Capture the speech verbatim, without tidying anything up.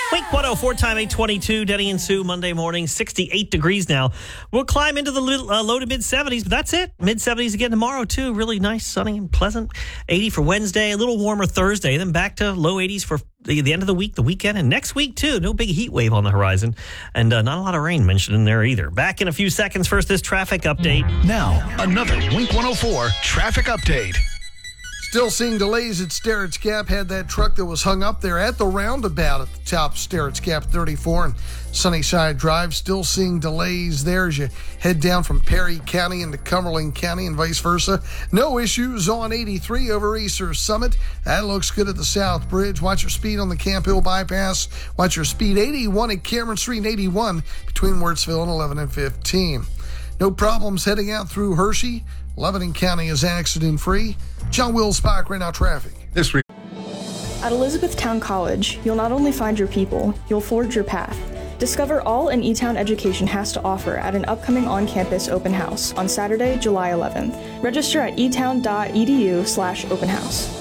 Wink one oh four, time eight twenty-two. Denny and Sue, Monday morning, sixty-eight degrees now. We'll climb into the little, uh, low to mid seventies, but that's it. mid seventies again tomorrow, too. Really nice, sunny, and pleasant. eighty for Wednesday, a little warmer Thursday, then back to low eighties for the, the end of the week, the weekend, and next week, too. No big heat wave on the horizon, and uh, not a lot of rain mentioned in there either. Back in a few seconds. First, this traffic update. Now, another Wink one oh four traffic update. Still seeing delays at Sterrett's Gap. Had that truck that was hung up there at the roundabout at the top of Sterrett's Gap thirty-four and Sunnyside Drive. Still seeing delays there as you head down from Perry County into Cumberland County and vice versa. No issues on eighty-three over Easter Summit. That looks good at the South Bridge. Watch your speed on the Camp Hill Bypass. Watch your speed eighty-one at Cameron Street and eighty-one between Wirtsville and eleven and fifteen. No problems heading out through Hershey. Lebanon County is accident-free. John Will Spock, right now traffic. This re- At Elizabethtown College, you'll not only find your people, you'll forge your path. Discover all an E-Town education has to offer at an upcoming on-campus open house on Saturday, July eleventh. Register at etown.edu slash open house.